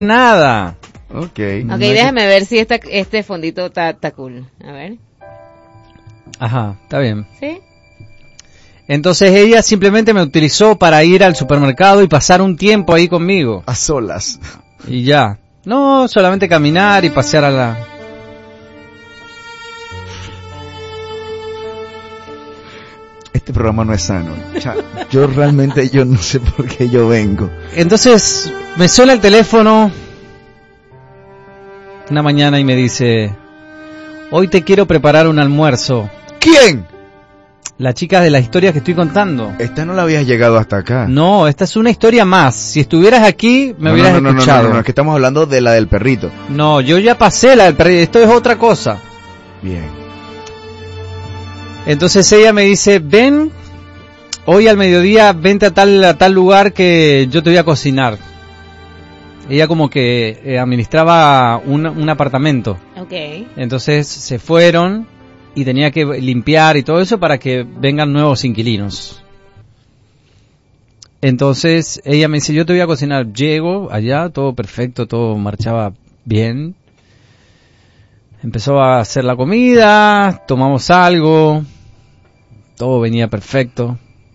nada. Ok, déjame ver si este fondito está cool. A ver. Ajá, está bien. ¿Sí? Entonces ella simplemente me utilizó para ir al supermercado y pasar un tiempo ahí conmigo. A solas. Y ya. No, solamente caminar y pasear a la... Este programa no es sano. Yo realmente no sé por qué yo vengo. Entonces me suena el teléfono una mañana y me dice: hoy te quiero preparar un almuerzo. ¿Quién? La chica de la historia que estoy contando. Esta no la habías llegado hasta acá. No, esta es una historia más. Si estuvieras aquí, me hubieras escuchado. No, es que estamos hablando de la del perrito. No, yo ya pasé la del perrito. Esto es otra cosa. Bien. Entonces ella me dice: ven, hoy al mediodía, vente a tal lugar que yo te voy a cocinar. Ella como que administraba un apartamento. Okay. Entonces se fueron y tenía que limpiar y todo eso para que vengan nuevos inquilinos. Entonces ella me dice: yo te voy a cocinar. Llego allá, todo perfecto, todo marchaba bien. Empezó a hacer la comida, tomamos algo, todo venía perfecto.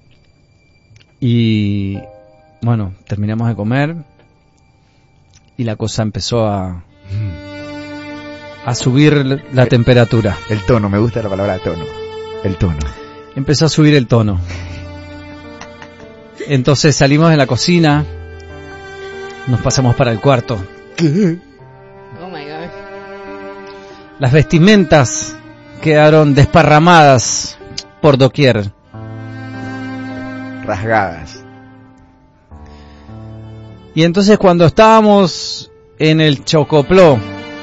Y bueno, terminamos de comer y la cosa empezó a subir la temperatura. El tono, me gusta la palabra tono. El tono. Empezó a subir el tono. Entonces salimos de la cocina, nos pasamos para el cuarto. ¿Qué? Oh my God. Las vestimentas quedaron desparramadas por doquier. Rasgadas. Y entonces cuando estábamos en el chocopló,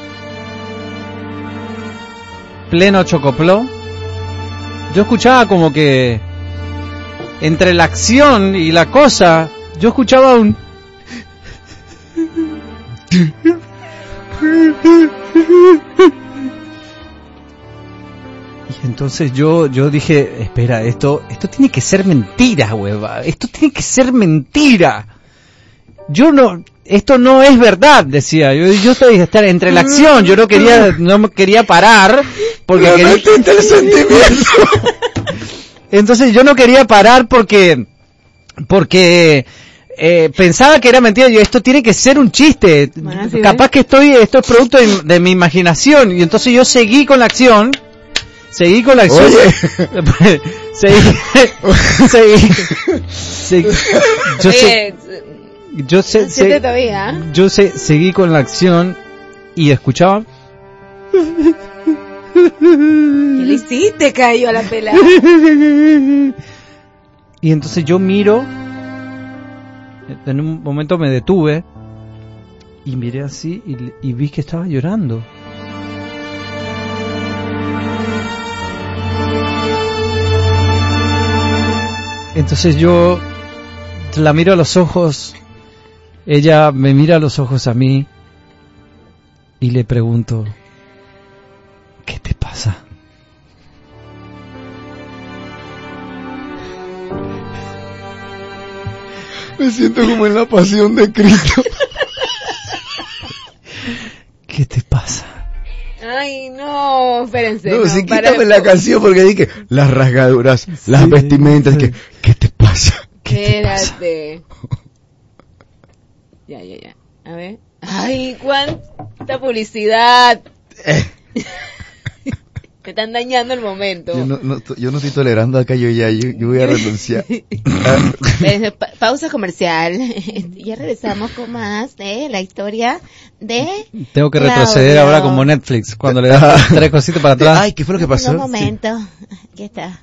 pleno chocopló, yo escuchaba como que entre la acción y la cosa, yo escuchaba un... Y entonces yo dije: espera, esto tiene que ser mentira, hueva, esto tiene que ser mentira. Esto no es verdad, decía. Yo estoy entre la acción, yo no quería parar porque quería... el sentimiento. Entonces yo no quería parar porque pensaba que era mentira. Yo, esto tiene que ser un chiste. Bueno, ¿sí capaz que esto es producto de mi imaginación. Y entonces yo seguí con la acción. Oye. Seguí con la acción y escuchaba. ¿Qué le hiciste, cayó a la pelada? Y entonces yo miro, en un momento me detuve y miré así y vi que estaba llorando. Entonces yo la miro a los ojos, ella me mira a los ojos a mí y le pregunto: ¿qué te pasa? Me siento como en la pasión de Cristo. ¿Qué te pasa? Ay, no, espérense. No, sí, quítame la canción porque dije las rasgaduras, las vestimentas, sí. ¿Qué te pasa? Espérate. Ya. A ver. Ay, cuánta publicidad. Te están dañando el momento. Yo no estoy tolerando acá, yo voy a renunciar. Pausa comercial. Ya regresamos con más de la historia de... Tengo que retroceder ahora como Netflix, cuando le das 3 cositas para atrás. Ay, ¿qué fue lo que pasó? Un momento. Aquí está.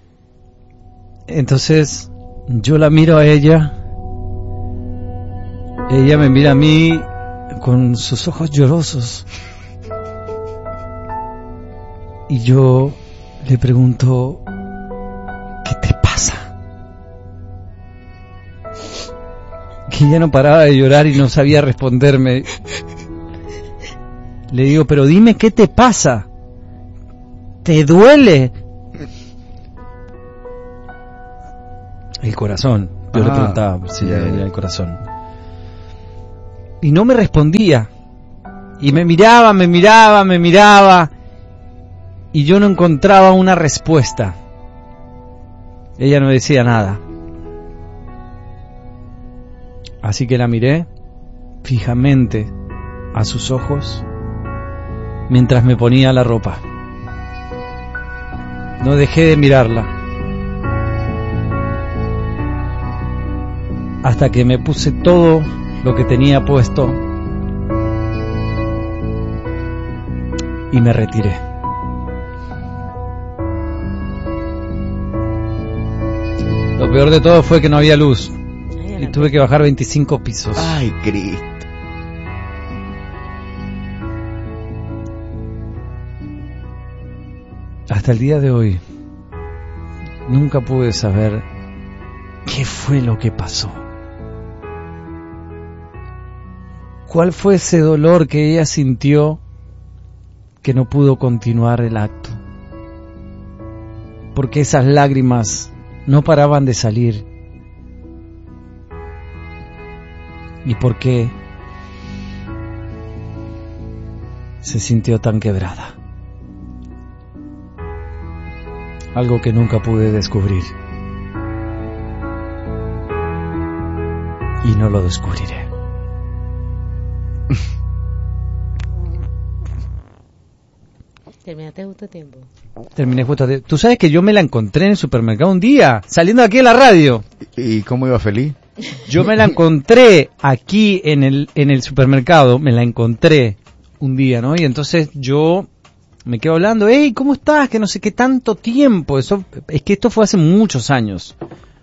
Entonces, yo la miro a ella. Ella me mira a mí con sus ojos llorosos. Y yo le pregunto: ¿qué te pasa? Que ella no paraba de llorar y no sabía responderme. Le digo: pero dime, ¿qué te pasa? ¿Te duele? El corazón. Yo le preguntaba si le dolía el corazón. y no me respondía. Y me miraba, y yo no encontraba una respuesta. Ella no decía nada. Así que la miré fijamente a sus ojos mientras me ponía la ropa. No dejé de mirarla hasta que me puse todo lo que tenía puesto y me retiré. Lo peor de todo fue que no había luz y tuve que bajar 25 pisos. Ay, Cristo. Hasta el día de hoy nunca pude saber qué fue lo que pasó. ¿Cuál fue ese dolor que ella sintió que no pudo continuar el acto? Porque esas lágrimas no paraban de salir. ¿Y por qué se sintió tan quebrada? Algo que nunca pude descubrir. Y no lo descubriré. ¿Terminaste justo a tiempo? Terminé justo a tiempo. Tú sabes que yo me la encontré en el supermercado un día, saliendo de aquí a la radio. ¿Y cómo iba feliz? Yo me la encontré aquí en el supermercado, me la encontré un día, ¿no? Y entonces yo me quedo hablando, hey, ¿cómo estás? Que no sé qué tanto tiempo. Eso, es que esto fue hace muchos años.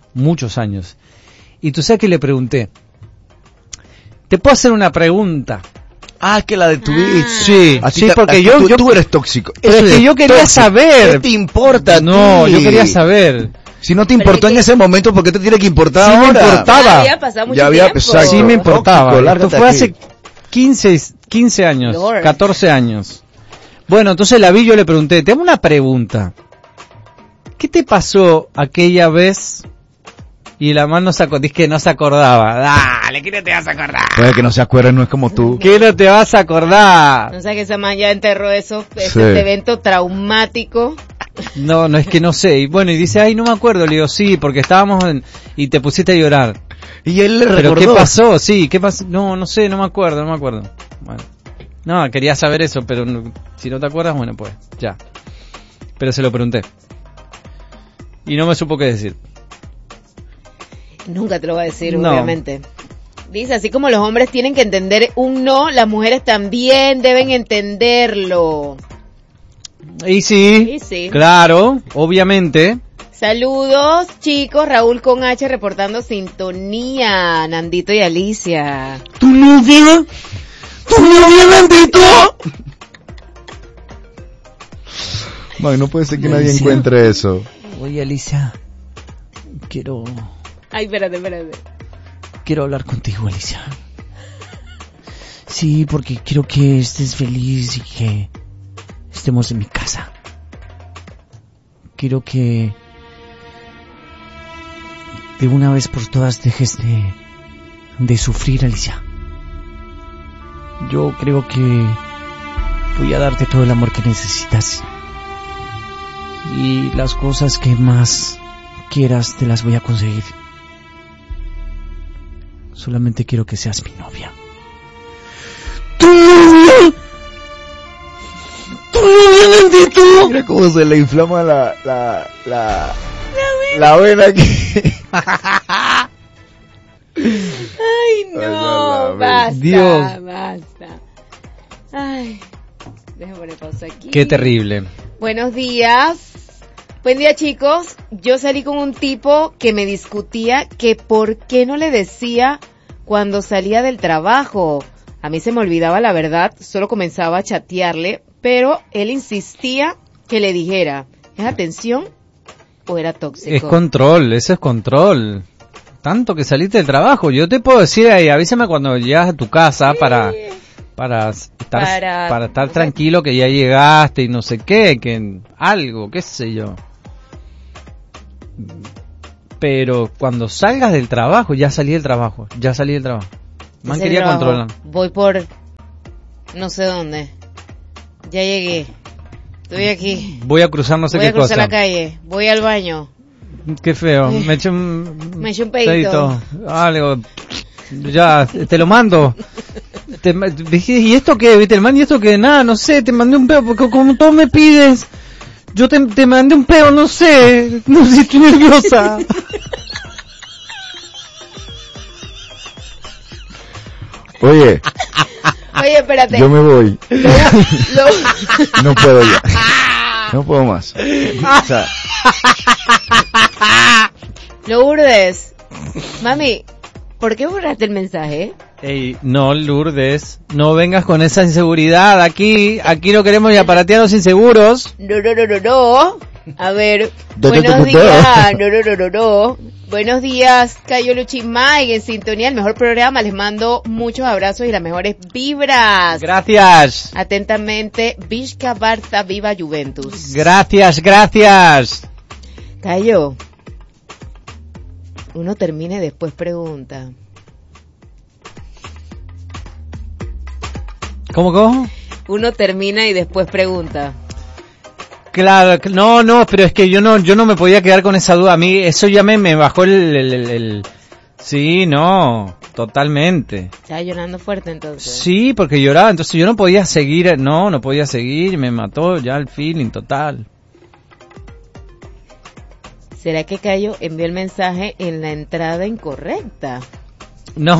Y tú sabes que le pregunté, ¿te puedo hacer una pregunta? Ah, que la de tu ex. Sí, sí, porque tú eres tóxico. Pero es que yo quería tóxico. saber. ¿Qué te importa? No, yo quería saber. Si no te importó en ese momento, ¿por qué te tiene que importar Sí ahora? me importaba. Ya había pasado mucho tiempo. Exacto. Sí me importaba. Tóxico, Esto fue hace 15 años, Lord. 14 años. Bueno, entonces la vi, yo le pregunté, te hago una pregunta. ¿Qué te pasó aquella vez? Y la mano dice que no se acordaba. Dale, ¿qué no te vas a acordar? Puede que no se acuerde, no es como tú. ¿Qué no te vas a acordar? No sé que esa man ya enterró eso, Sí. ese evento traumático. No, es que no sé. Y bueno, y dice, ay, no me acuerdo. Le digo, sí, porque estábamos y te pusiste a llorar. Y él le ¿Pero recordó. qué pasó? Sí, ¿qué pasó? No sé, no me acuerdo. Bueno. No, quería saber eso, pero si no te acuerdas, bueno, pues, ya. Pero se lo pregunté. Y no me supo qué decir. Nunca te lo va a decir, No. obviamente. Dice, así como los hombres tienen que entender un no, las mujeres también deben entenderlo. Y sí, Y sí. claro, obviamente. Saludos, chicos. Raúl con H reportando sintonía. Nandito y Alicia. ¿Tu novia? ¿Tu novia, Nandito? Man, no puede ser que nadie Alicia. encuentre eso. Oye, Alicia, quiero Ay, espérate. hablar contigo, Alicia. Sí, porque quiero que estés feliz y que estemos en mi casa. Quiero que de una vez por todas dejes de sufrir, Alicia. Yo creo que voy a darte todo el amor que necesitas. Y las cosas que más quieras te las voy a conseguir. Solamente quiero que seas mi novia. ¡Tu novia! ¡Tu novia, Nandito! Mira cómo se le inflama la vena aquí. Ay, no, Ay, basta, Dios. basta. Ay, déjame poner pausa aquí. Qué terrible. Buenos días. Buen día, chicos. Yo salí con un tipo que me discutía que por qué no le decía cuando salía del trabajo. A mí se me olvidaba la verdad, solo comenzaba a chatearle, pero él insistía que le dijera. ¿Es atención o era tóxico? Es control, eso es control. Tanto que saliste del trabajo. Yo te puedo decir, avísame cuando llegas a tu casa para estar tranquilo que ya llegaste y no sé qué, que algo, qué sé yo. Pero cuando salgas del trabajo, ya salí del trabajo. Man Ese quería trabajo. controlar. Voy por no sé dónde. Ya llegué. Estoy aquí. Voy a cruzar no sé Voy qué a cruzar cosa. la calle. Voy al baño. Qué feo. Ay. Me eché un... Me eché un pedito. Algo. Ya, te lo mando. Dije, ¿y esto qué? ¿Viste el man? ¿Y esto qué? Nada, no sé, te mandé un peo, porque como tú me pides, yo te mandé un peo, no sé, estoy nerviosa. Oye, Oye, espérate. yo me voy. Lo- No puedo ya. No puedo más. O sea, Lourdes. Mami, ¿por qué borraste el mensaje? Ey, no, Lourdes, no vengas con esa inseguridad aquí no queremos ya aparateados inseguros. No. A ver, Yo te buenos tuteo. días. No. Buenos días, Cayo Luchi Mike, en sintonía, el mejor programa. Les mando muchos abrazos y las mejores vibras. Gracias. Atentamente, Vizca Barça, viva Juventus. Gracias. Cayo, uno termina y después pregunta. ¿Cómo? Uno termina y después pregunta. Claro, no, pero es que yo no me podía quedar con esa duda. A mí eso ya me bajó el... Sí, no, totalmente. Estaba llorando fuerte entonces. Sí, porque lloraba, entonces yo no podía seguir, no podía seguir, me mató ya el feeling total. ¿Será que Cayo envió el mensaje en la entrada incorrecta? No.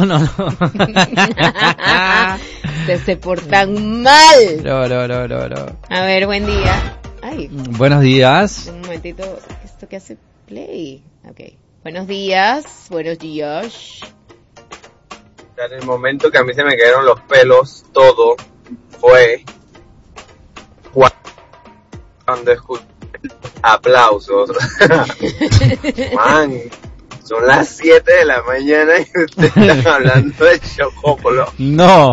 Se portan mal. No. A ver, buen día. Ay, Buenos días. un momentito. ¿Esto que hace play? Ok. Buenos días. En el momento que a mí se me cayeron los pelos, todo fue cuando escuché aplausos. Man, son las 7 de la mañana y ustedes están hablando de Chocopolo. No.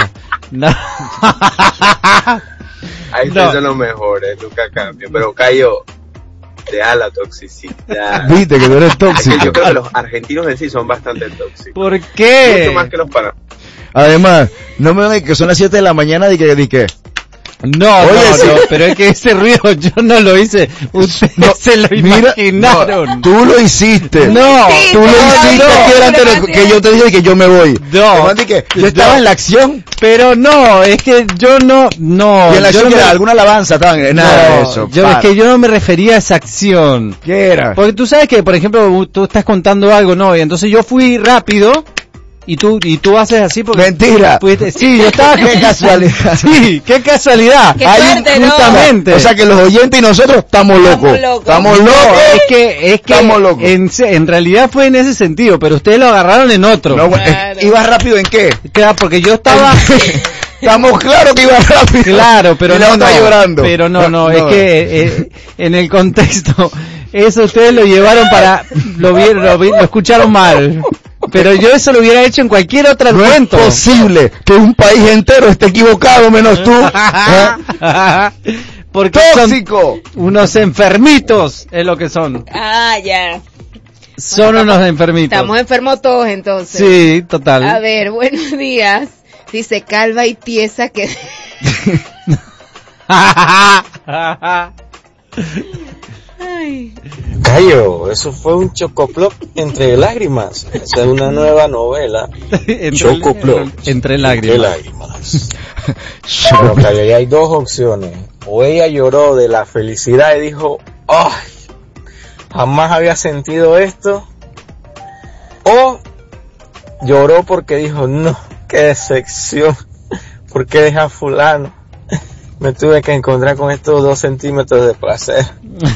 Ahí No. son los mejores, nunca cambian. Pero Cayo, te da la toxicidad. viste que tú eres Es que tóxico. yo creo que los argentinos en sí son bastante tóxicos. ¿Por qué? Mucho más que los panameños. Además, no me digan que son las 7 de la mañana y que No, Oye, sí. pero es que ese ruido yo no lo hice. Ustedes se lo imaginaron. no, tú lo hiciste. No, Sí, Tú lo hiciste no, que era antes de que yo te dije que yo me voy. No. Además de que yo estaba No. en la acción Pero no, es que yo no. y en la yo acción no que me- era alguna alabanza estaban, nada de eso. Es que yo no me refería a esa acción. ¿Qué era? Porque tú sabes que, por ejemplo, tú estás contando algo, ¿no? Y entonces yo fui rápido y tú haces así porque... Mentira. Sí, yo estaba... Qué casualidad. Sí, qué casualidad. Qué Hay suerte, ¿no? justamente. O sea que los oyentes y nosotros estamos locos. Estamos No, locos. es que Estamos locos. en realidad fue en ese sentido, pero ustedes lo agarraron en otro. No, bueno, Claro. ¿ibas rápido en qué? Claro, porque yo estaba... Estamos claros que ibas rápido. Claro, pero Y la no, otra llorando. Pero no, es que en el contexto, eso ustedes lo llevaron para, lo escucharon mal. Pero yo eso lo hubiera hecho en cualquier otro No es momento. posible que un país entero esté equivocado menos tú. ¿Eh? Porque son Tóxico. unos enfermitos, es lo que son. Ah, ya. Son unos enfermitos. Estamos enfermos todos entonces. Sí, total. A ver, buenos días. Dice calva y tiesa que... Ay. Cayo, eso fue un chocoplop entre lágrimas. Esa es una nueva novela. Chocoplop. Entre lágrimas. Bueno, Cayo, ahí hay dos opciones. O ella lloró de la felicidad y dijo, ¡ay! Jamás había sentido esto. O lloró porque dijo, no, qué decepción. ¿Por qué deja a fulano? Me tuve que encontrar con estos 2 centímetros de placer.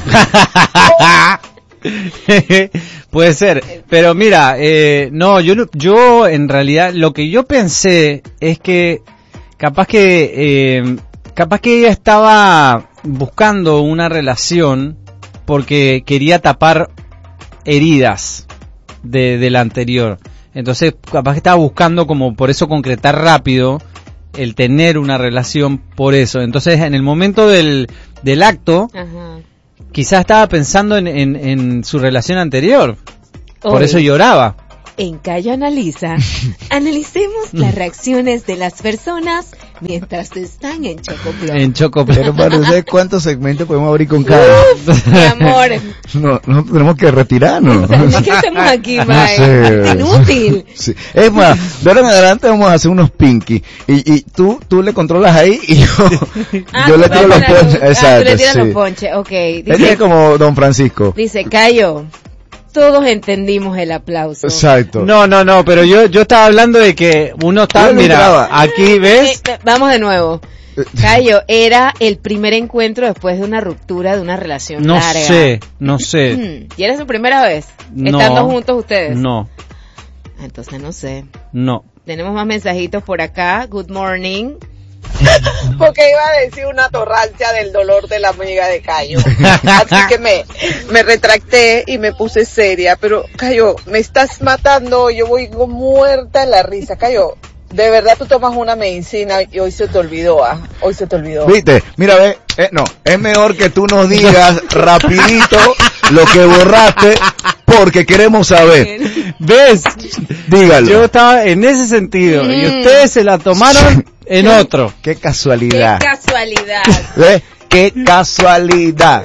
Puede ser, pero mira, no, yo en realidad lo que yo pensé es que capaz que ella estaba buscando una relación porque quería tapar heridas de la anterior. Entonces capaz que estaba buscando como por eso concretar rápido el tener una relación por eso. Entonces en el momento del acto Ajá. quizás estaba pensando en su relación anterior. Por Hoy. eso lloraba. En Cayo Analiza, analicemos las reacciones de las personas mientras están en Chocoplo. En Chocoplo. Pero para ustedes, ¿cuántos segmentos podemos abrir con Cayo? Mi amor. No tenemos que retirarnos. ¿Qué hacemos aquí, Mike? sé. Inútil. Sí. Es más, de ahora en adelante vamos a hacer unos pinky. Y tú le controlas ahí y yo le tiro los ponches. Exacto, tú le tiras sí. los ponches, ok. Él es como Don Francisco. Dice, Cayo, todos entendimos el aplauso. Exacto. No, pero yo estaba hablando de que uno está, Yo no mira, entraba. aquí ves, Vamos de nuevo. Cayo, era el primer encuentro después de una ruptura de una relación no larga. sé. ¿Y era su primera vez? No. Estando juntos ustedes. No. Entonces no sé. No. Tenemos más mensajitos por acá. Good morning. Porque iba a decir una torrancia del dolor de la amiga de Cayo. Así que me retracté y me puse seria. Pero, Cayo, me estás matando. Yo voy muerta en la risa. Cayo, de verdad tú tomas una medicina y hoy se te olvidó, ¿ah? Hoy se te olvidó. ¿Viste? Mira, ve, no, es mejor que tú nos digas rapidito lo que borraste porque queremos saber. ¿Ves? Dígalo. Yo estaba en ese sentido y ustedes se la tomaron en otro. Qué casualidad. ¡Qué casualidad! ¿Ves? ¡Qué casualidad!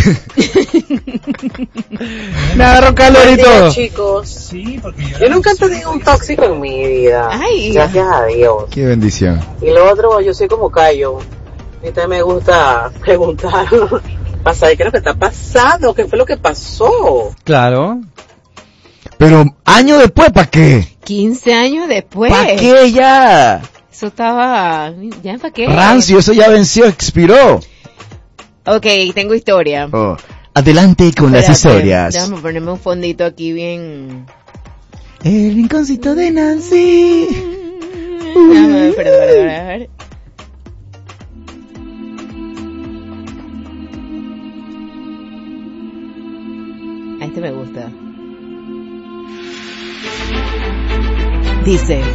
Me agarró calor y todo. Chicos. Yo nunca he tenido un tóxico en mi vida. Ay. Gracias a Dios. Qué bendición. Y lo otro, yo soy como Cayo. A mí también me gusta preguntar para saber qué es lo que está pasando, qué fue lo que pasó. Claro. Pero años después, ¿para qué? 15 años después. ¿Para qué ya? Eso estaba... ¿Ya para qué? Rancio, eso ya venció, expiró. Ok, tengo historia. Oh, adelante con las Espérate, historias. Déjame ponerme un fondito aquí bien... El rinconcito de Nancy. Déjame ver, perdón. A este me gusta. Dice: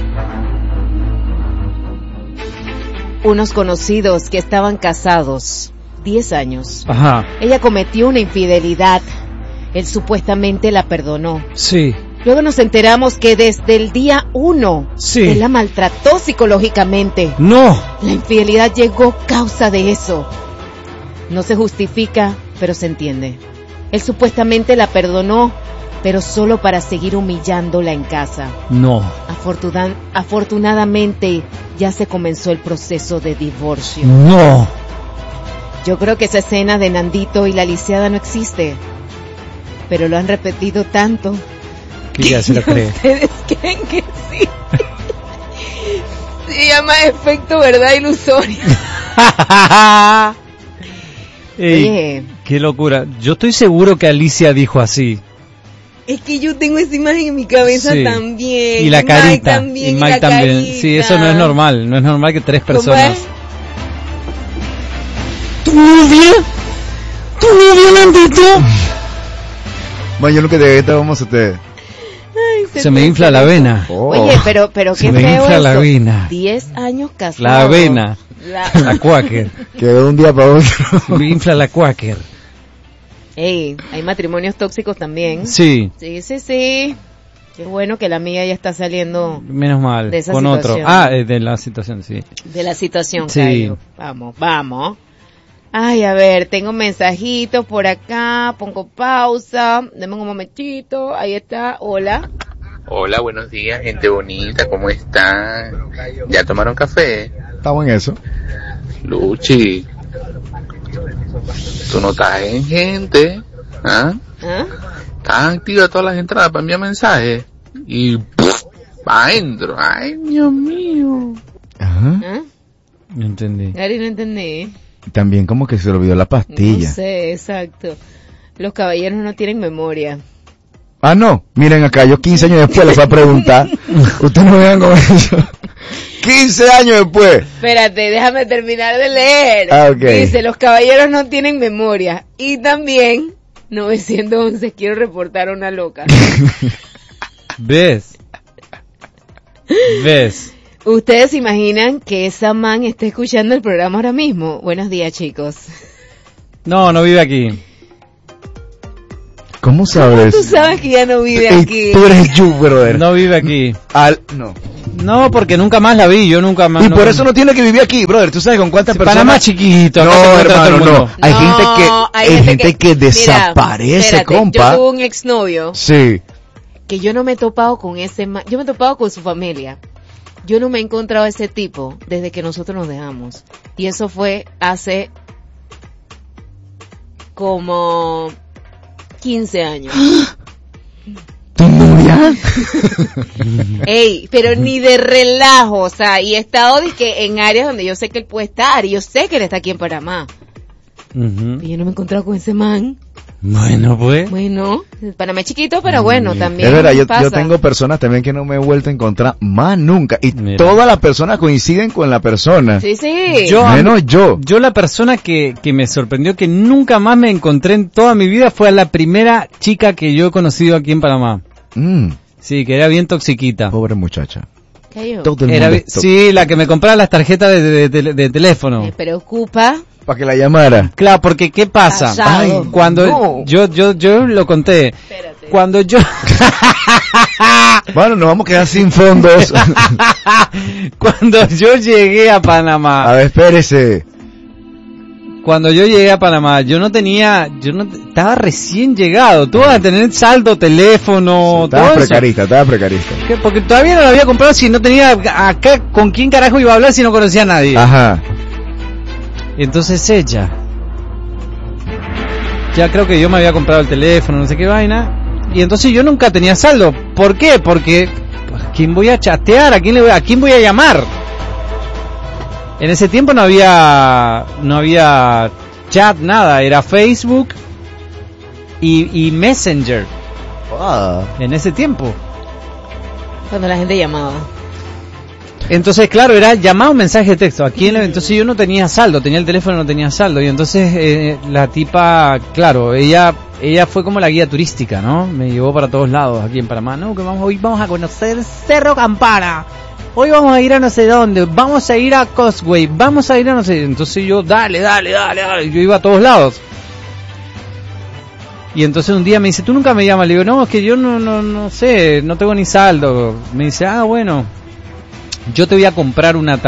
unos conocidos que estaban casados 10 años. Ajá. Ella cometió una infidelidad. Él supuestamente la perdonó. Sí. Luego nos enteramos que desde el día 1 Sí. él la maltrató psicológicamente. No. La infidelidad llegó causa de eso. No se justifica, pero se entiende. Él supuestamente la perdonó, pero solo para seguir humillándola en casa. No. Afortunadamente ya se comenzó el proceso de divorcio. No. Yo creo que esa escena de Nandito y la lisiada no existe, pero lo han repetido tanto Que ya se lo cree. ustedes creen que sí. Se llama efecto verdad ilusoria. Ey, Oye, qué locura. Yo estoy seguro que Alicia dijo así. es que yo tengo esa imagen en mi cabeza Sí. también. Y la Mike carita. también, y Mike la también. carita. Sí, eso no es normal. No es normal que 3 ¿Cómo personas. es? ¿Tu novia? ¿Tu novia, Nandito? Bueno, yo lo que de vamos a ustedes. Ay, Se me infla la vena. Oh. Oye, pero Se qué me feo infla la eso. vena. 10 años casados. La avena. La... La Quaker. Quedó de un día para otro. Me infla la Quaker. Ey, hay matrimonios tóxicos también. Sí. Sí. Qué bueno que la mía ya está saliendo Menos mal. De esa Con situación. otro. De la situación, sí. de la situación, Sí. Cayo. Vamos. Ay, a ver, tengo mensajitos por acá, pongo pausa, deme un momentito, ahí está, hola. Hola, buenos días, gente bonita, ¿cómo están? ¿Ya tomaron café? Estamos en eso. Luchi, tú no estás en gente, ¿ah? ¿Ah? Estás activa todas las entradas para enviar mensajes y pa' adentro. Ay, Dios mío. Ajá. ¿Ah? No entendí. Gary, no entendí. También como que se le olvidó la pastilla. No sé, exacto. Los caballeros no tienen memoria. Ah, no. Miren acá, yo 15 años después les voy a preguntar. Ustedes no vean con eso. 15 años después. Espérate, déjame terminar de leer. Ah, ok. Dice, los caballeros no tienen memoria. Y también, 911, quiero reportar a una loca. ¿Ves? ¿Ustedes se imaginan que esa man está escuchando el programa ahora mismo? Buenos días, chicos. No vive aquí. ¿Cómo sabes? Tú sabes que ya no vive Ey, aquí. tú eres you, brother. No vive aquí. No. No, porque nunca más la vi, yo nunca más. Y por eso no tiene que vivir aquí, brother. ¿Tú sabes con cuántas personas? Panamá chiquito. acá se No, encuentra todo el hermano, no. mundo. Hay No, gente que Mira, desaparece, espérate, compa. Yo tuve un exnovio Sí. que yo no me he topado con ese yo me he topado con su familia. Yo no me he encontrado a ese tipo desde que nosotros nos dejamos. Y eso fue hace como 15 años. ¿Tu novia? Ey, pero ni de relajo, o sea, y he estado en áreas donde yo sé que él puede estar, y yo sé que él está aquí en Panamá. Ujú. Y yo no me he encontrado con ese man. Bueno, pues. Bueno, Panamá es chiquito, pero bueno, también Es verdad, yo pasa. tengo personas también que no me he vuelto a encontrar más nunca. Y Mira. todas las personas coinciden con la persona. Sí, sí. Menos yo. Yo la persona que me sorprendió que nunca más me encontré en toda mi vida fue a la primera chica que yo he conocido aquí en Panamá. Sí, que era bien toxiquita. Pobre muchacha. Cayó. Todo el Era mundo bien- sí, la que me compraba las tarjetas de teléfono. Me preocupa. para que la llamara. Claro, porque ¿qué pasa? Casado. Ay, Cuando no. yo lo conté. Espérate. Cuando yo Bueno, nos vamos a quedar sin fondos. cuando yo llegué a Panamá. A ver, espérese. Cuando yo llegué a Panamá, estaba recién llegado. Tú vas a tener saldo, teléfono, Estaba todo eso. precarista. ¿Qué? Porque todavía no lo había comprado si no tenía acá con quién carajo iba a hablar si no conocía a nadie. Ajá. Entonces ella, ya creo que yo me había comprado el teléfono, no sé qué vaina, y entonces yo nunca tenía saldo. ¿Por qué? Porque ¿a quién voy a chatear? ¿A quién voy a llamar? En ese tiempo no había chat, nada, era Facebook y Messenger en ese tiempo. Cuando la gente llamaba. Entonces, claro, era llamado mensaje de texto. Entonces yo no tenía saldo, tenía el teléfono, no tenía saldo. Y entonces la tipa, claro, ella fue como la guía turística, ¿no? Me llevó para todos lados aquí en Panamá. No, que hoy vamos a conocer Cerro Campana. Hoy vamos a ir a no sé dónde. Vamos a ir a Causeway. Vamos a ir a no sé. Entonces yo, dale. Yo iba a todos lados. Y entonces un día me dice, ¿tú nunca me llamas? Le digo, no, es que yo no sé, no tengo ni saldo. Me dice, bueno. Yo te voy a comprar una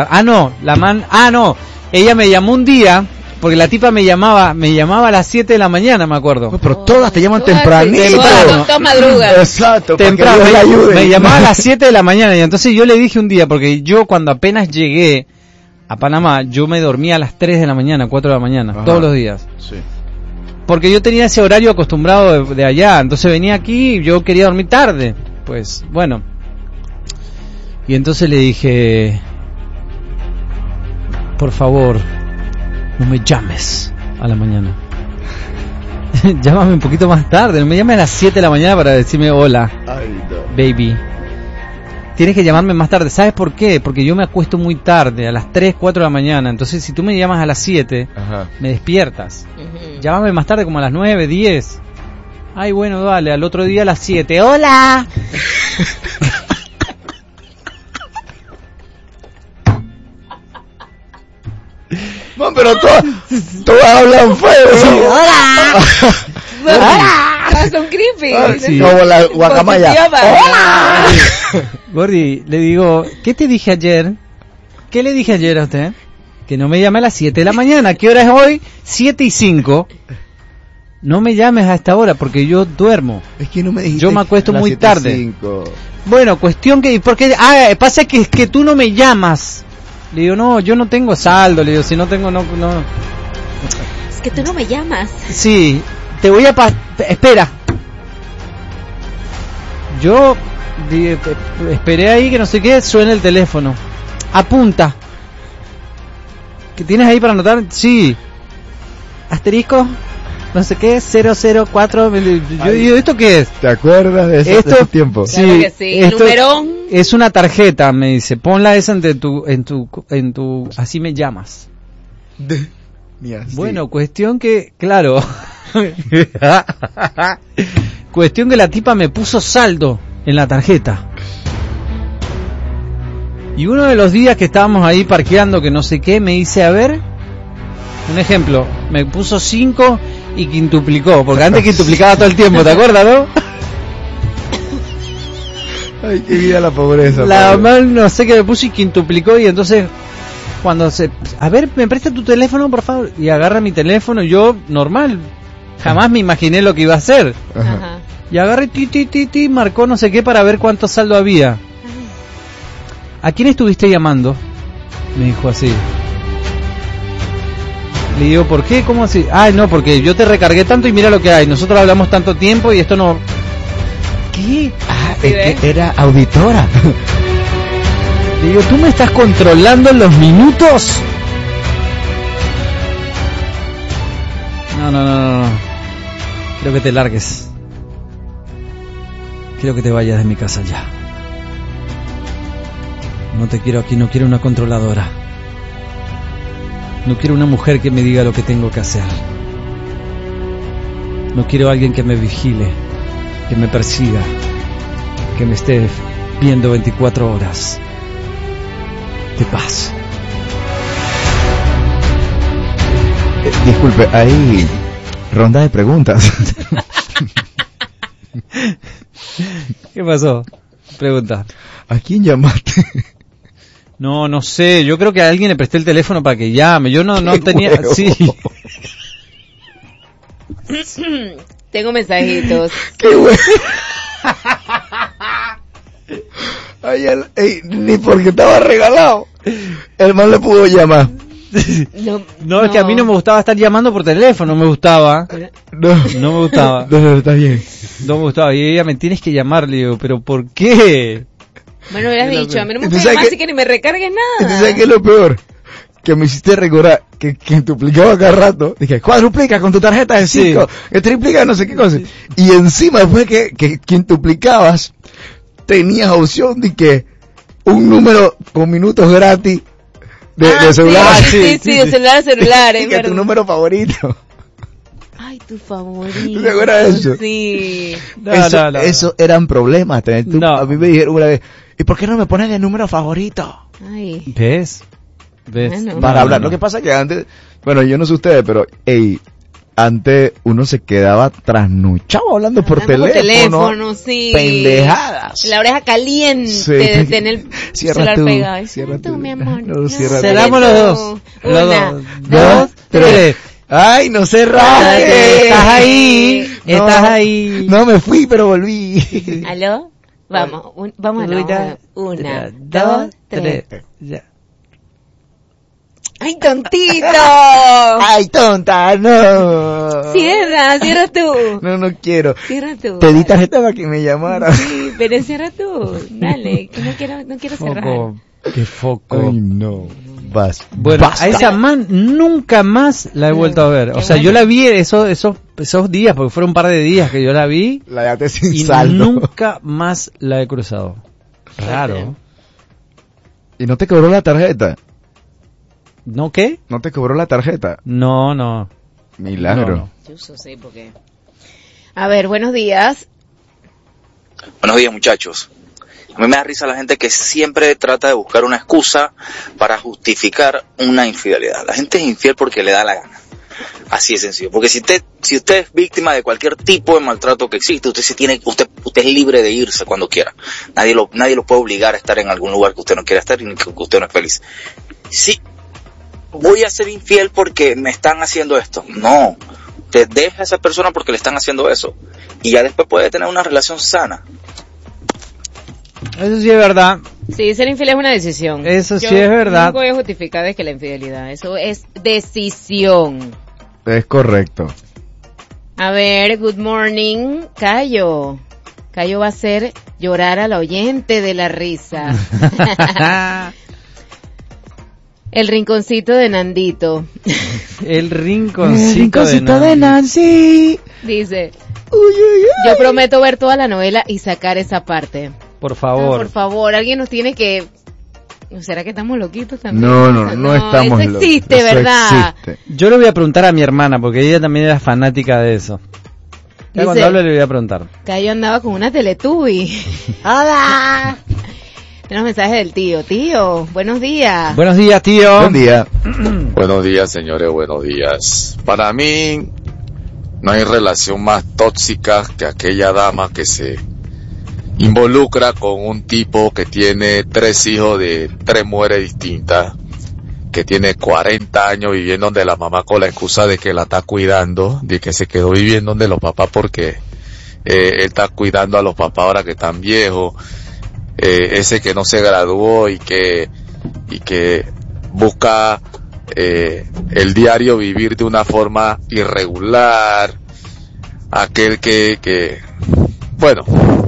ella me llamó un día porque la tipa me llamaba a las 7 de la mañana, me acuerdo. Pero todas te llaman Todas, tempranito. todas madrugas. Exacto, para que Temprano, Dios la ayude. me llamaba a las 7 de la mañana y entonces yo le dije un día, porque yo cuando apenas llegué a Panamá, yo me dormía a las 3 de la mañana, 4 de la mañana, Ajá. todos los días. Sí. Porque yo tenía ese horario acostumbrado de allá, entonces venía aquí y yo quería dormir tarde. Pues, bueno. Y entonces le dije, por favor, no me llames a la mañana. Llámame un poquito más tarde, no me llames a las 7 de la mañana para decirme hola, Ay, no. baby. Tienes que llamarme más tarde. ¿Sabes por qué? Porque yo me acuesto muy tarde, a las 3, 4 de la mañana. Entonces, si tú me llamas a las 7, Ajá. me despiertas. Ujú. Llámame más tarde, como a las 9, 10. Ay, bueno, dale, al otro día a las 7. ¡Hola! No, pero todas hablan feo. ¡Hola! Son creepy. Sí. Como la guacamaya. Positiva. Gordy, le digo, ¿qué te dije ayer? ¿Qué le dije ayer a usted? Que no me llame a las 7 de la mañana. ¿Qué hora es hoy? 7:05. No me llames a esta hora porque yo duermo. Es que no me dijiste. Yo me acuesto las muy 7:05. Bueno, cuestión que... porque pasa que es que tú no me llamas. Le digo, no, yo no tengo saldo. Le digo, si no tengo, no. Es que tú no me llamas. Sí, te voy a... espera. Yo esperé ahí que no sé qué, suena el teléfono. Apunta. ¿Qué tienes ahí para anotar? Sí. Asterisco, no sé qué, 004. Yo digo, ¿esto qué es? ¿Te acuerdas de ese, Esto- de ese tiempo? Sí, Claro que sí. esto- Numerón. Es una tarjeta, me dice. Ponla esa en tu, así me llamas. Ni así. Bueno, cuestión que, claro. Cuestión que la tipa me puso saldo en la tarjeta. Y uno de los días que estábamos ahí parqueando, que no sé qué, me dice, a ver, un ejemplo, me puso 5 y quintuplicó, porque antes quintuplicaba todo el tiempo, ¿te acuerdas, no? Ay, qué vida la pobreza. La padre. mamá no sé qué me puso y quintuplicó y entonces cuando a ver, me presta tu teléfono, por favor, y agarra mi teléfono, yo normal, jamás me imaginé lo que iba a hacer. Ajá. Ajá. Y agarré ti, marcó no sé qué para ver cuánto saldo había. ¿A quién estuviste llamando? Me dijo así. Le digo, ¿por qué? ¿Cómo así? Ay, no, porque yo te recargué tanto y mira lo que hay. Nosotros hablamos tanto tiempo y esto no... ¿Qué? Ah, ¿Sí es ves? que era auditora. Le digo, ¿tú me estás controlando los minutos? No. Quiero que te largues. Quiero que te vayas de mi casa ya. No te quiero aquí, no quiero una controladora. No quiero una mujer que me diga lo que tengo que hacer. No quiero alguien que me vigile, que me persiga, que me esté viendo 24 horas. De paz. Disculpe, hay ronda de preguntas. ¿Qué pasó? Pregunta. ¿A quién llamaste? No sé, yo creo que a alguien le presté el teléfono para que llame, yo no tenía... huevo. Sí. Tengo mensajitos. ¡Qué bueno! Ay, ni porque estaba regalado. El man le pudo llamar. No, es que a mí no me gustaba estar llamando por teléfono, no me gustaba. No, No me gustaba. no, está bien. No me gustaba. Y ella me tienes que llamar, le digo, ¿pero por qué? Bueno, hubieras dicho, a mí no me ¿Y tú gusta sabes llamar, qué? así que ni me recargues ¿Y tú nada. sabes qué es lo peor? Que me hiciste recordar que quintuplicaba cada rato. Dije, cuadruplica con tu tarjeta de Sí. 5, que triplica no sé qué cosa. Y encima, después que quintuplicabas, tenías opción de que un número con minutos gratis de celular. Sí, de celular a celular, Y es que tu verdad. número favorito. Ay, tu favorito. ¿Tú te acuerdas de eso? Sí. No. Eso eran problemas. No. A mí me dijeron una vez, ¿y por qué no me ponen el número favorito? Ay. ¿Ves? Bueno. Para hablar. Lo que pasa es que antes, bueno, yo no sé ustedes, pero antes uno se quedaba trasnuchado hablando por teléfono. Sí. Pendejadas. La oreja caliente Sí. de tener el Cierra celular tú, pegado. cierra Tú, tú. mi amor. No, cierra tú. Cerramos los dos. Los Una, dos, tres. Ay, no cerraste. Estás ahí. No, Estás ahí. No me fui, pero volví. ¿Aló? Vamos, vamos a la una, dos, dos, tres. Ya. ¡Ay, tontito! Ay, tonta, no. Cierra tú. No quiero. Cierra tú. Te di tarjeta para que me llamara. Sí, pero cierra tú. Dale, que no quiero cerrar. Foco. Qué foco. Ay, no. Vas. Bueno, Basta. a esa man nunca más la he vuelto a ver. O sea, yo la vi esos días, porque fueron un par de días que yo la vi La dejaste sin y saldo. nunca más la he cruzado. Raro. ¿Y no te cobró la tarjeta? ¿No qué? ¿No te cobró la tarjeta? No. Milagro. No. Yo sé por qué. A ver, buenos días. Buenos días, muchachos. A mí me da risa la gente que siempre trata de buscar una excusa para justificar una infidelidad. La gente es infiel porque le da la gana. Así de sencillo. Porque si usted es víctima de cualquier tipo de maltrato que existe, usted es libre de irse cuando quiera. Nadie lo puede obligar a estar en algún lugar que usted no quiera estar y que usted no es feliz. Sí, voy a ser infiel porque me están haciendo esto. No. Usted deja a esa persona porque le están haciendo eso. Y ya después puede tener una relación sana. Eso sí es verdad. Sí, ser infiel es una decisión. Eso sí Yo es verdad. No voy a justificar de que la infidelidad, eso es decisión. Es correcto. A ver, good morning, Cayo. Cayo va a hacer llorar al oyente de la risa. El rinconcito de Nandito. El rinconcito de Nancy. Dice, Uy, uy, uy. yo prometo ver toda la novela y sacar esa parte. Por Ah, favor. por favor, alguien nos tiene que... ¿Será que estamos loquitos también? No estamos Eso locos. existe, Eso ¿verdad? existe. Yo le voy a preguntar a mi hermana, porque ella también era fanática de eso. Ya Dice- cuando hable le voy a preguntar. Cayo andaba con una Teletubby. ¡Hola! Tenemos mensajes del tío. Tío, buenos días. Buenos días, tío. Buen día. Buenos días, señores, buenos días. Para mí, No hay relación más tóxica que aquella dama que se involucra con un tipo que tiene 3 hijos de 3 mujeres distintas, que tiene 40 años viviendo donde la mamá con la excusa de que la está cuidando, de que se quedó viviendo donde los papás porque él está cuidando a los papás ahora que están viejos, ese que no se graduó y que busca el diario vivir de una forma irregular, aquel que bueno,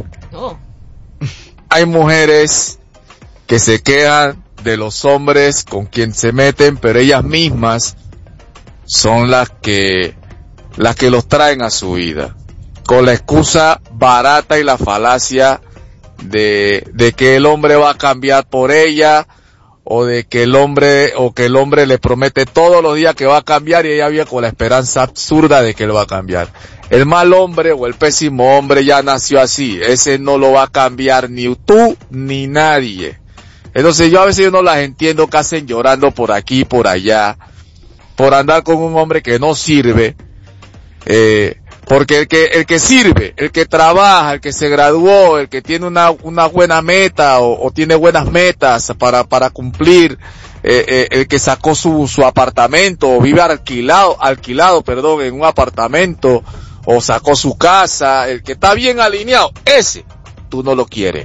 hay mujeres que se quejan de los hombres con quien se meten, pero ellas mismas son las que los traen a su vida, con la excusa barata y la falacia de que el hombre va a cambiar por ella, o de que el hombre le promete todos los días que va a cambiar y ella vive con la esperanza absurda de que él va a cambiar. El mal hombre o el pésimo hombre ya nació así, ese no lo va a cambiar ni tú ni nadie. Entonces yo a veces no las entiendo que hacen llorando por aquí y por allá, por andar con un hombre que no sirve, porque el que sirve, el que trabaja, el que se graduó, el que tiene una buena meta o tiene buenas metas para cumplir, el que sacó su apartamento o vive alquilado, en un apartamento o sacó su casa, el que está bien alineado, ese tú no lo quieres.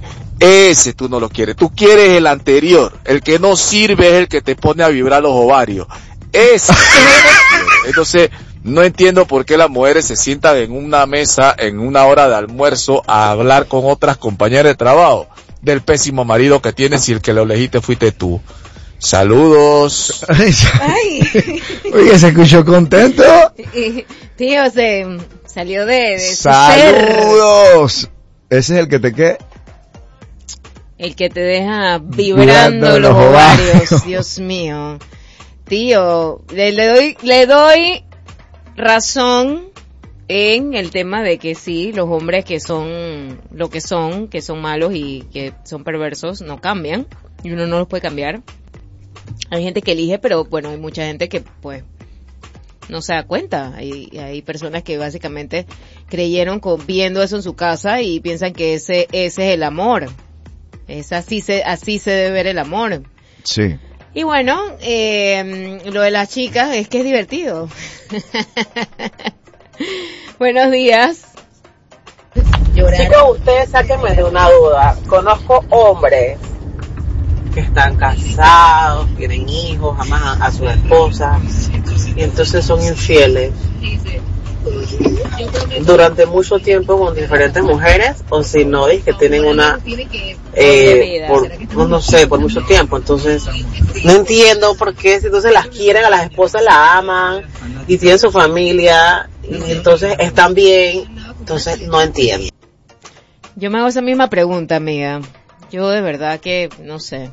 Tú quieres el anterior, el que no sirve es el que te pone a vibrar los ovarios. Ese. Entonces, no entiendo por qué las mujeres se sientan en una mesa, en una hora de almuerzo, a hablar con otras compañeras de trabajo del pésimo marido que tienes y el que lo elegiste fuiste tú. Saludos. Ay. Oye, se escuchó contento. Tío, se salió de su Saludos. Ese es el que te queda. El que te deja vibrando los ovarios, Dios mío. Tío, le doy razón en el tema de que sí, los hombres que son lo que son malos y que son perversos, no cambian. Y uno no los puede cambiar. Hay gente que elige, pero bueno, hay mucha gente que pues no se da cuenta. Hay personas que básicamente creyeron viendo eso en su casa y piensan que ese es el amor. Así se debe ver el amor. Sí. Y bueno, lo de las chicas es que es divertido. Buenos días. Chicos, ustedes sáquenme de una duda. Conozco hombres que están casados, tienen hijos, aman a sus esposas y entonces son infieles durante mucho tiempo con diferentes mujeres, o si no, es que tienen una por mucho tiempo. Entonces no entiendo por qué, si entonces las quieren a las esposas, la aman y tienen su familia y entonces están bien, entonces no entiendo. Yo me hago esa misma pregunta, amiga. Yo de verdad que no sé.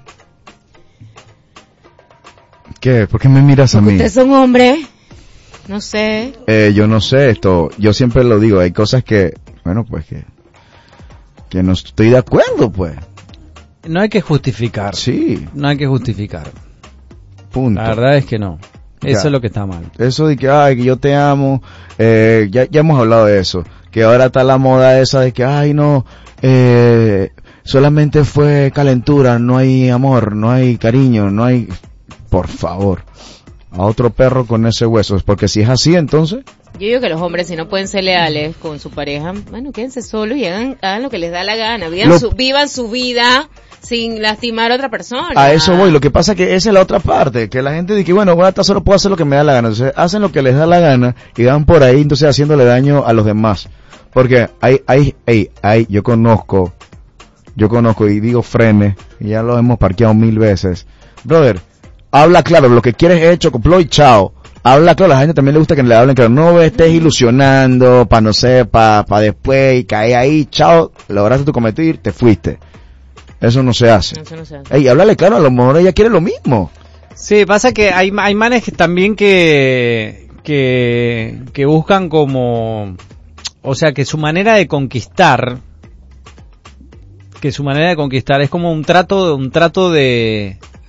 ¿Qué? ¿Por qué me miras a mí? Ustedes son hombres. No sé. Yo no sé esto. Yo siempre lo digo. Hay cosas que, bueno, pues que no estoy de acuerdo, pues. No hay que justificar. Sí. No hay que justificar. Punto. La verdad es que no. Eso es lo que está mal. Eso de que, ay, que yo te amo. Ya hemos hablado de eso. Que ahora está la moda esa de que, ay, no, solamente fue calentura, no hay amor, no hay cariño, no hay... Por favor. A otro perro con ese hueso, porque si es así, entonces... Yo digo que los hombres, si no pueden ser leales con su pareja, bueno, quédense solos y hagan lo que les da la gana, vivan su vida sin lastimar a otra persona. A eso voy, lo que pasa es que esa es la otra parte, que la gente dice que bueno, voy a estar solo, puedo hacer lo que me da la gana, entonces hacen lo que les da la gana y van por ahí entonces haciéndole daño a los demás, porque yo conozco y digo frene, y ya lo hemos parqueado 1000 veces, brother, habla claro, lo que quieres es chocoplo y chao. Habla claro, a la gente también le gusta que le hablen claro. No estés ilusionando, no sé, pa después, y cae ahí, chao, lograste tu cometido y te fuiste. Eso no se hace. Eso no se hace. Háblale claro, a lo mejor ella quiere lo mismo. Sí, pasa que hay manes que también que buscan como, o sea, que su manera de conquistar es como un trato de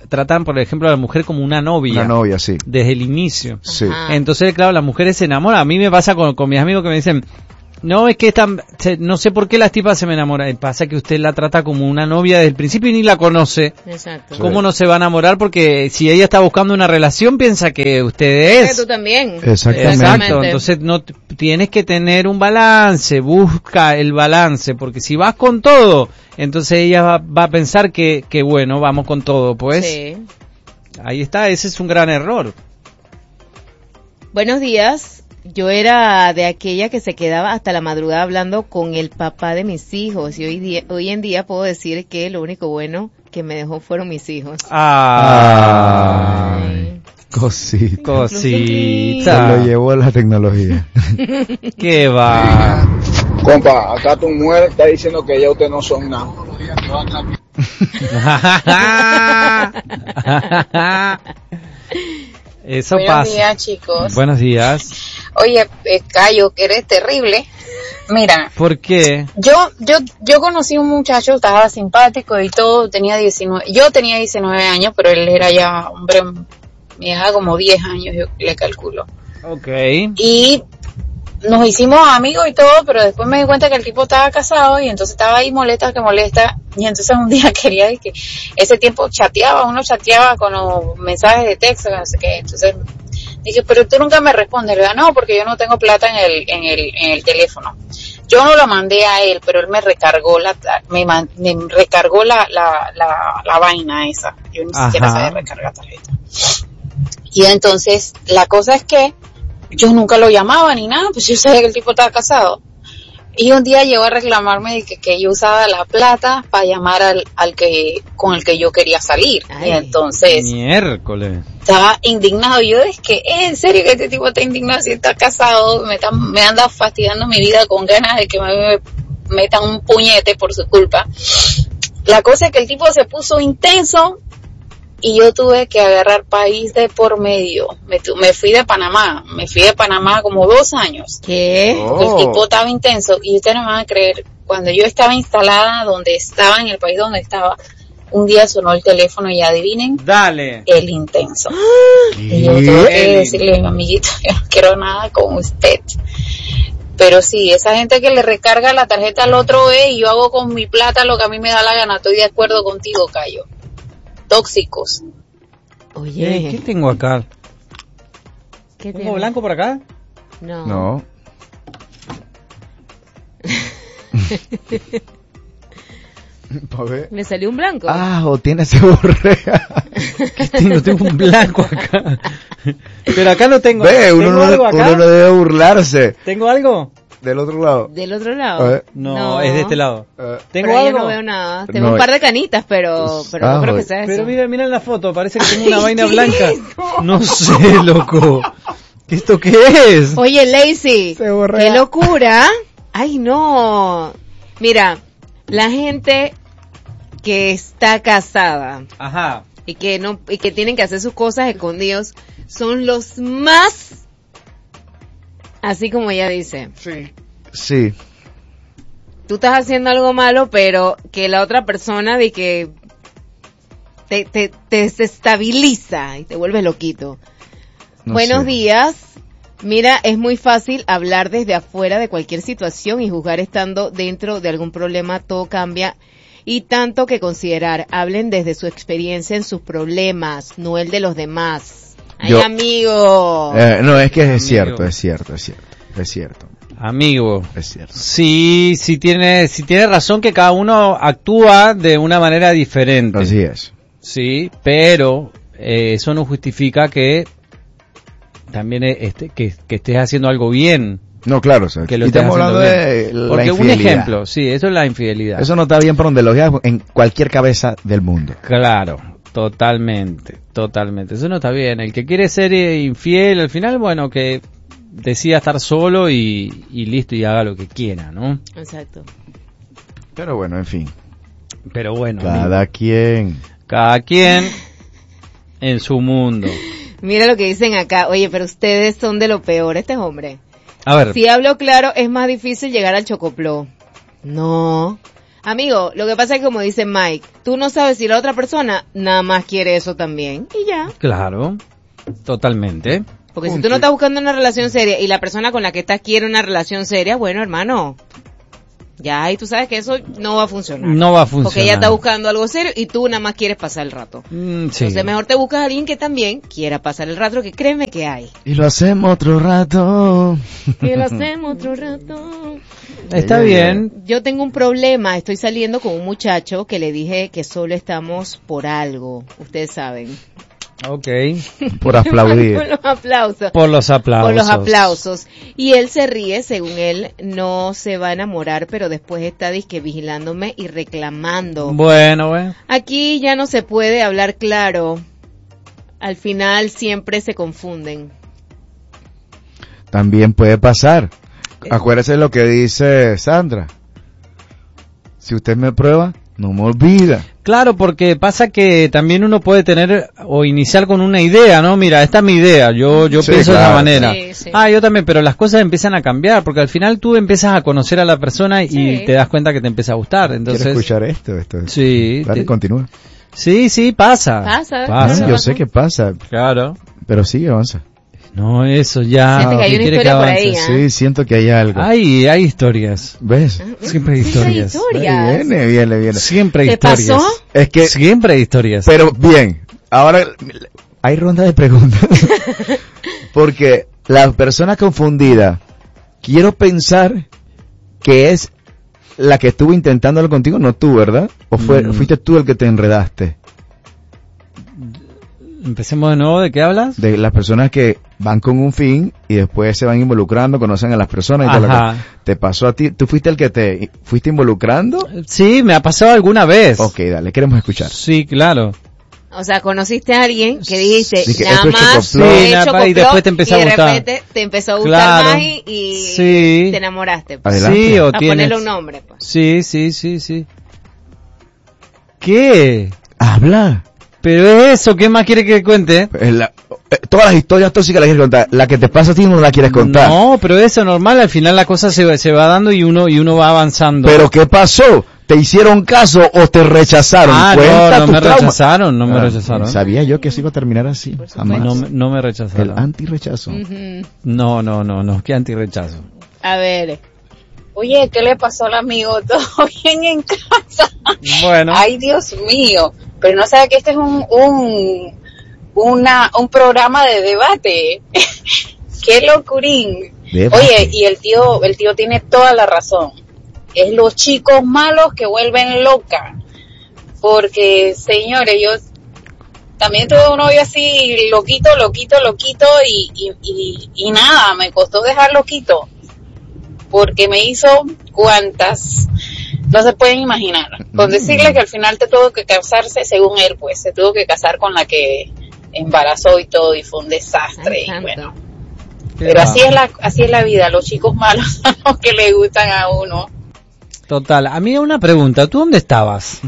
tratan, por ejemplo, a la mujer como una novia. Una novia, sí. Desde el inicio. Sí. Entonces, claro, las mujeres se enamoran. A mí me pasa con mis amigos que me dicen, no, es que no sé por qué las tipas se me enamoran. Pasa que usted la trata como una novia desde el principio y ni la conoce. Exacto. ¿Cómo no se va a enamorar? Porque si ella está buscando una relación, piensa que usted es. Que tú también. Exactamente. Exacto. Entonces no tienes que tener un balance. Busca el balance. Porque si vas con todo, entonces ella va a pensar que bueno, vamos con todo. Pues Sí. ahí está. Ese es un gran error. Buenos días. Yo era de aquella que se quedaba hasta la madrugada hablando con el papá de mis hijos y hoy en día puedo decir que lo único bueno que me dejó fueron mis hijos. Ay, cosita. Se lo llevó la tecnología. ¿Qué va? Compa, acá tu mujer está diciendo que ya ustedes no son nada. Eso Buenos pasa. días, chicos. Buenos días. Oye, Cayo, que eres terrible. Mira, ¿Por qué? yo conocí a un muchacho, estaba simpático y todo, yo tenía 19 años, pero él era ya hombre, me dejaba como 10 años, yo le calculo. Okay. Y nos hicimos amigos y todo, pero después me di cuenta que el tipo estaba casado y entonces estaba ahí molesta, y entonces un día quería que ese tiempo uno chateaba con los mensajes de texto, no sé qué, entonces dije, pero tú nunca me respondes, ¿verdad? No, porque yo no tengo plata en el teléfono. Yo no lo mandé a él, pero él me recargó me recargó la vaina esa. Yo ni siquiera sabía recargar tarjeta. Y entonces, la cosa es que yo nunca lo llamaba ni nada, pues yo sabía que el tipo estaba casado. Y un día llegó a reclamarme de que yo usaba la plata para llamar con el que yo quería salir. Ay, y entonces Miércoles. estaba indignado. Yo, es que en serio que este tipo está indignado, si está casado, me anda fastidiando mi vida con ganas de que me metan un puñete por su culpa. La cosa es que el tipo se puso intenso y yo tuve que agarrar país de por medio. Me fui de Panamá como 2 años. ¿Qué? Porque el tipo estaba intenso y ustedes no me van a creer, cuando yo estaba instalada donde estaba, en el país donde estaba, un día sonó el teléfono y adivinen, Dale. el intenso. Y yo tuve que decirle, amiguito, yo no quiero nada con usted. Pero sí, esa gente que le recarga la tarjeta al otro y yo hago con mi plata lo que a mí me da la gana, estoy de acuerdo contigo, Cayo. Tóxicos. Oye, ¿Qué tengo acá? ¿qué ¿Tengo blanco por acá? No. Pa' ver. Me salió un blanco. O tiene seborrea. Tengo un blanco acá. Pero acá no tengo. Ve, ¿Tengo uno algo acá? no debe burlarse. ¿Tengo algo? Del otro lado. ¿Del otro A lado? ver. No, es de este lado. ¿Tengo Pero algo? yo no veo nada. Tengo No. un par de canitas, pero no creo que sea eso. Pero mira en la foto, parece que tengo una vaina blanca. No sé, loco. ¿Esto qué es? Oye, Lacey, Se borrea. qué locura. Ay, no. Mira, la gente que está casada Ajá. y que tienen que hacer sus cosas escondidos son los más, así como ella dice. Sí. Tú estás haciendo algo malo, pero que la otra persona de que te desestabiliza y te vuelves loquito. No Buenos sé. días. Mira, es muy fácil hablar desde afuera de cualquier situación y juzgar estando dentro de algún problema. Todo cambia y tanto que considerar. Hablen desde su experiencia en sus problemas, no el de los demás. Ay, amigo. No, es que es Amigo. cierto. Amigo. Es cierto. Sí tiene razón que cada uno actúa de una manera diferente. Así es. Sí, pero eso no justifica que también que estés haciendo algo bien. No, claro, o sea, Que lo y estés estamos haciendo hablando bien. de la Porque un infidelidad. ejemplo, sí, eso es la infidelidad. Eso no está bien para donde lo veas en cualquier cabeza del mundo. Claro, totalmente. Eso no está bien. El que quiere ser infiel, al final, bueno, que decida estar solo y listo y haga lo que quiera, ¿no? Exacto. Pero bueno, en fin. Pero bueno, Cada quien. en su mundo. Mira lo que dicen acá. Oye, pero ustedes son de lo peor, este hombre. A ver, Si hablo claro, es más difícil llegar al chocoplo. No. Amigo, lo que pasa es que como dice Mike, tú no sabes si la otra persona nada más quiere eso también y ya. Claro, totalmente. Porque si tú no estás buscando una relación seria y la persona con la que estás quiere una relación seria, bueno, hermano, ya, y tú sabes que eso no va a funcionar. No va a funcionar. Porque ella está buscando algo serio y tú nada más quieres pasar el rato. Sí. Entonces mejor te buscas a alguien que también quiera pasar el rato, que créeme que hay. Y lo hacemos otro rato. Y lo hacemos otro rato. Está bien. Yo tengo un problema, estoy saliendo con un muchacho que le dije que solo estamos por algo, ustedes saben. Ok. Por aplaudir. Por los aplausos. Por los aplausos. Por los aplausos. Y él se ríe, según él, no se va a enamorar, pero después está disque vigilándome y reclamando. Bueno. Aquí ya no se puede hablar claro. Al final siempre se confunden. También puede pasar. Acuérdese de lo que dice Sandra. Si usted me prueba, no me olvida. Claro, porque pasa que también uno puede tener o iniciar con una idea, ¿no? Mira, esta es mi idea, yo Sí, pienso de claro. esa manera. Sí. Yo también, pero las cosas empiezan a cambiar, porque al final tú empiezas a conocer a la persona y Sí. te das cuenta que te empieza a gustar. Entonces, ¿Quiere escuchar esto? Sí. Dale, continúa. Sí, pasa. Pasa. Yo sé que pasa, Claro. pero sigue, avanza. No, eso ya. Siente que hay ¿qué una quiere historia por avance? ahí, ¿eh? Sí, siento que hay algo. Hay historias. ¿Ves? Siempre hay Sí, hay historias. historias. Viene. Siempre hay ¿Te historias. pasó? Es que, Siempre hay historias. pero bien, ahora hay ronda de preguntas. Porque la persona confundida, quiero pensar que es la que estuvo intentándolo contigo, no tú, ¿verdad? ¿O fuiste tú el que te enredaste? Empecemos de nuevo, ¿de qué hablas? De las personas que van con un fin y después se van involucrando, conocen a las personas y todo lo Ajá. que te pasó a ti. ¿Tú fuiste el que te fuiste involucrando? Sí, me ha pasado alguna vez. Ok, dale, queremos escuchar. Sí, claro. O sea, conociste a alguien que dijiste, Sí, que nada esto es más chocoplo. Sí, he nada, chocoplo, y después te empezó a y de gustar. repente te empezó a gustar Claro. más y Sí. te enamoraste. Pues. Adelante. Sí, o A tienes... ponerle un nombre. Pues. Sí. ¿Qué? Habla. Pero es eso, ¿qué más quiere que cuente? Todas las historias tóxicas las quieres contar. La que te pasa a ti no la quieres contar. No, pero eso es normal, al final la cosa se va dando y uno va avanzando. ¿Pero qué pasó? ¿Te hicieron caso o te rechazaron? Cuenta no tu me trauma. rechazaron, no me rechazaron. Sabía yo que se iba a terminar así. Jamás. No me El rechazaron. anti-rechazo. Ujú. No, qué antirrechazo. A ver, Oye, ¿qué le pasó al amigo? ¿Todo bien en casa? Bueno. Ay, Dios mío. Pero no sabe que este es un programa de debate. Qué locurín. Debate. Oye, y el tío tiene toda la razón. Es los chicos malos que vuelven loca. Porque, señores, yo también tuve un novio así, loquito, y nada, me costó dejar loquito. Porque me hizo cuantas, no se pueden imaginar. Con decirle que al final te tuvo que casarse, según él, pues, se tuvo que casar con la que embarazó y todo, y fue un desastre. Ay, Y santo. bueno, pero así es la vida, los chicos malos son los que le gustan a uno. Total, a mí una pregunta, ¿tú dónde estabas?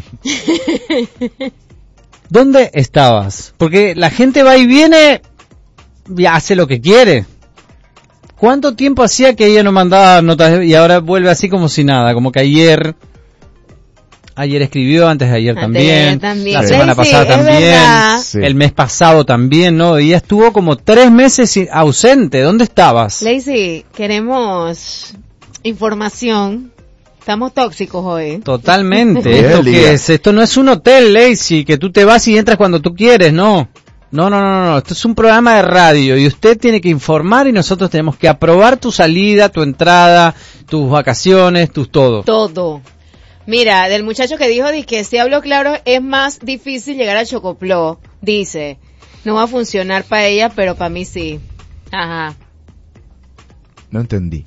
¿Dónde estabas? Porque la gente va y viene y hace lo que quiere. ¿Cuánto tiempo hacía que ella no mandaba notas y ahora vuelve así como si nada? Como que ayer escribió, antes de ayer también, la semana Sí, pasada es también, verdad. Sí. el mes pasado también, ¿no? Y ella estuvo como 3 meses ausente. ¿Dónde estabas? Lacey, queremos información. Estamos tóxicos hoy. Totalmente. Bien, ¿Esto Liga. qué es? Esto no es un hotel, Lacey, que tú te vas y entras cuando tú quieres, no. No. Esto es un programa de radio y usted tiene que informar y nosotros tenemos que aprobar tu salida, tu entrada, tus vacaciones, tus todo. Todo. Mira, del muchacho que dijo que si hablo claro es más difícil llegar al Chocoplo. Dice, no va a funcionar para ella, pero para mí sí. Ajá. No entendí.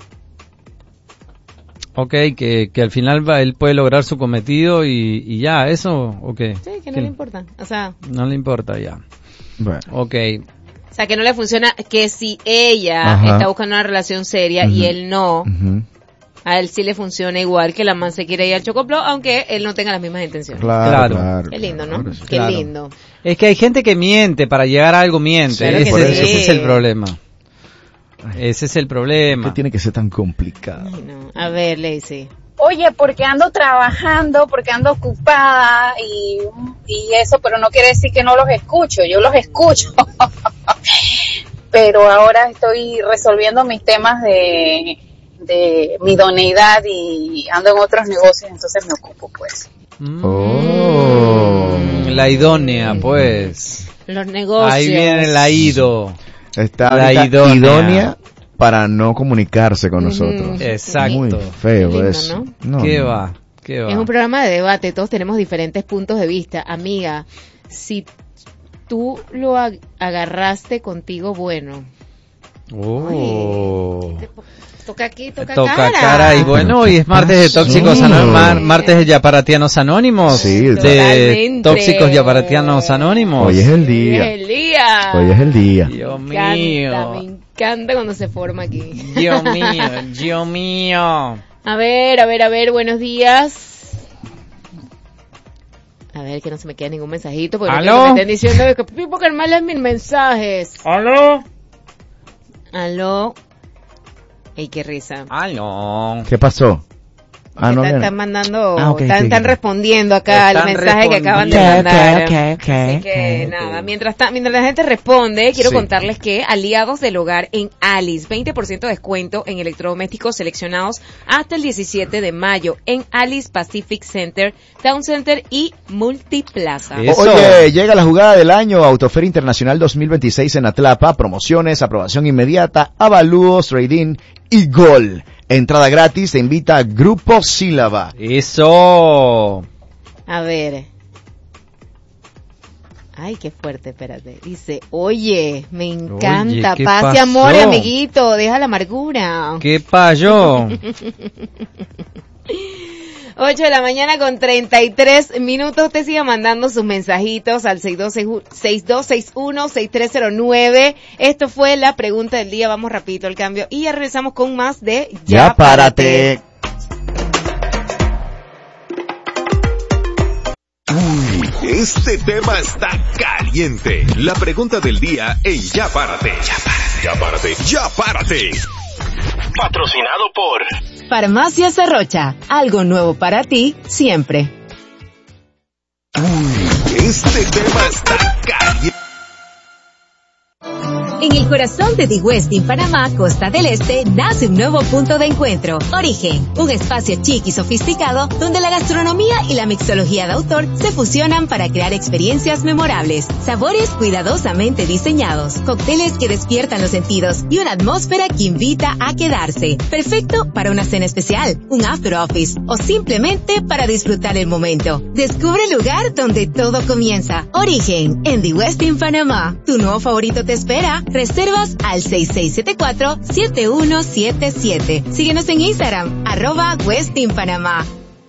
Ok, que al final él puede lograr su cometido y ya, ¿eso o qué? Sí, que no ¿Qué? le importa. O sea, No le importa ya. Bueno. Ok. o sea, que no le funciona, que si ella Ajá. está buscando una relación seria y él no, Ujú. a él sí le funciona igual que la man se quiere ir al Chocoplo, aunque él no tenga las mismas intenciones. Claro. Qué lindo, ¿no? Claro, sí. Qué Claro. lindo. Es que hay gente que miente, para llegar a algo miente. Claro que ese sí. es el problema. Ese es el problema. ¿Qué tiene que ser tan complicado? Ay, no. A ver, Lacey. oye, porque ando trabajando, porque ando ocupada y eso, pero no quiere decir que no los escucho, yo los escucho. Pero ahora estoy resolviendo mis temas de mi idoneidad y ando en otros negocios, entonces me ocupo pues. La idónea, pues. Los negocios. Ahí viene la ido. Está la idónea para no comunicarse con nosotros. Exacto. Muy feo lindo, eso. ¿no? ¿Qué va? Es un programa de debate, todos tenemos diferentes puntos de vista. Amiga, si tú lo agarraste contigo, bueno. Ay, toca aquí, toca cara. Y bueno, hoy es martes de tóxicos anónimos, martes de yaparatianos anónimos. Sí, de totalmente. tóxicos yaparatianos anónimos. Hoy es el día. Hoy es el día. Dios Me mío. encanta cuando se forma aquí. Dios mío. A ver, buenos días. A ver, que no se me quede ningún mensajito, porque ¿Aló? no quiero que me estén diciendo que Pipo Carmela es 1000 mensajes. ¿Aló? Ey, qué risa. ¿Aló? ¿Qué pasó? Están mandando, okay, están respondiendo acá al mensaje que acaban de mandar. Así que nada, mientras la gente responde, quiero contarles que aliados del hogar en Alice, 20% de descuento en electrodomésticos seleccionados hasta el 17 de mayo en Alice Pacific Center, Town Center y Multiplaza. Oye, llega la jugada del año, Autoferia Internacional 2026 en Atlapa, promociones, aprobación inmediata, avalúos, trade-in y gol. Entrada gratis, te invita a Grupo Sílaba. Eso. A ver. Ay, qué fuerte, espérate. Dice, oye, me encanta, ¿qué paz y pasó? amor, amiguito, deja la amargura. ¿Qué pasó? 8 de la mañana con 33 minutos. Usted siga mandando sus mensajitos al 6261-6309. Esto fue la pregunta del día. Vamos rapidito al cambio y ya regresamos con más de Ya Párate. Este tema está caliente. La pregunta del día en Ya Párate. Ya Párate. Ya Párate. Patrocinado por Farmacia Sarrocha, algo nuevo para ti, siempre. Este tema está caliente. En el corazón de The Westin, Panamá, Costa del Este, nace un nuevo punto de encuentro. Origen, un espacio chic y sofisticado donde la gastronomía y la mixología de autor se fusionan para crear experiencias memorables. Sabores cuidadosamente diseñados, cócteles que despiertan los sentidos y una atmósfera que invita a quedarse. Perfecto para una cena especial, un after office o simplemente para disfrutar el momento. Descubre el lugar donde todo comienza. Origen, en The Westin, Panamá. Tu nuevo favorito te espera. Reservas al 6674-7177. Síguenos en Instagram, @WestinPanamá.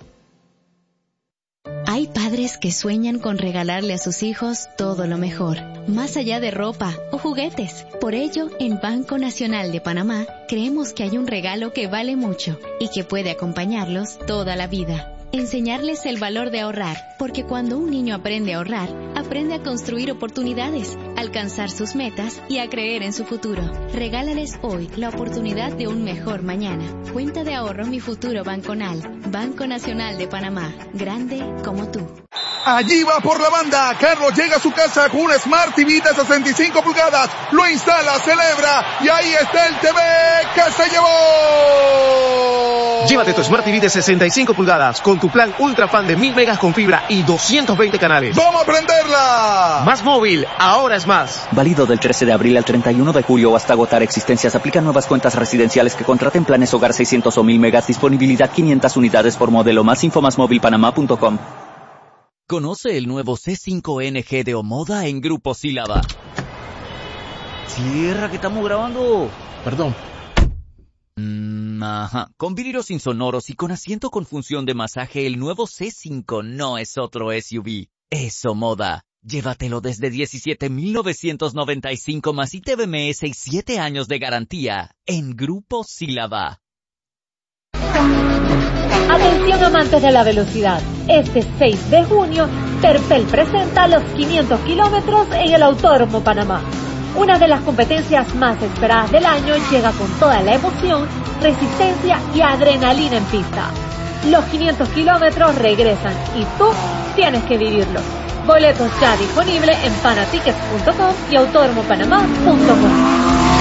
Hay padres que sueñan con regalarle a sus hijos todo lo mejor, más allá de ropa o juguetes. Por ello, en Banco Nacional de Panamá, creemos que hay un regalo que vale mucho y que puede acompañarlos toda la vida. Enseñarles el valor de ahorrar, porque cuando un niño aprende a ahorrar, aprende a construir oportunidades, alcanzar sus metas y a creer en su futuro. Regálales hoy la oportunidad de un mejor mañana. Cuenta de ahorro Mi Futuro Banconal. Banco Nacional de Panamá. Grande como tú. Allí va por la banda. Carlos llega a su casa con un Smart TV de 65 pulgadas. Lo instala, celebra y ahí está el TV que se llevó. Llévate tu Smart TV de 65 pulgadas con tu plan Ultra Fan de 1000 megas con fibra y 220 canales. ¡Vamos a prenderla! Más móvil, ahora es más. Válido del 13 de abril al 31 de julio hasta agotar existencias. Aplican nuevas cuentas residenciales que contraten planes hogar 600 o 1000 megas. Disponibilidad 500 unidades por modelo. Más info másmovilpanamá.com. Conoce el nuevo C5NG de Omoda en Grupo Sílaba. Cierra, que estamos grabando. Perdón. Ajá. Con vidrios insonoros y con asiento con función de masaje, el nuevo C5 no es otro SUV. Es Omoda. Llévatelo desde 17,995 más ITBMS y 7 años de garantía en Grupo Sílaba. Atención amantes de la velocidad. Este 6 de junio, Terpel presenta los 500 kilómetros en el Autódromo Panamá. Una de las competencias más esperadas del año llega con toda la emoción, resistencia y adrenalina en pista. Los 500 kilómetros regresan y tú tienes que vivirlos. Boletos ya disponibles en panatickets.com y autódromopanamá.com.